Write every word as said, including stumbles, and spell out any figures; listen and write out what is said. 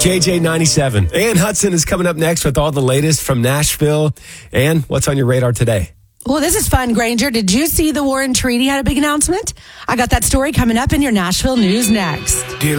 J J ninety-seven. Ann Hudson is coming up next with all the latest from Nashville. Ann, what's on your radar today? Well, this is fun, Granger. Did you see the Warren Treaty had a big announcement? I got that story coming up in your Nashville news next. Do you